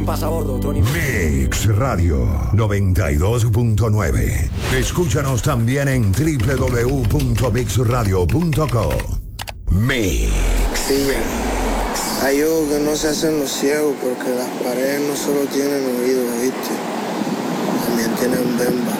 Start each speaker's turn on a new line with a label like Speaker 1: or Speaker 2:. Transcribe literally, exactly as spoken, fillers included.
Speaker 1: Pasabordo, Tony.
Speaker 2: Mix Radio noventa y dos punto nueve. Escúchanos también en doble u doble u doble u punto mix radio punto com. Mix.
Speaker 3: Sí, hay ojos que no se hacen los ciegos porque las paredes no solo tienen oídos, ¿viste? También tienen bemba.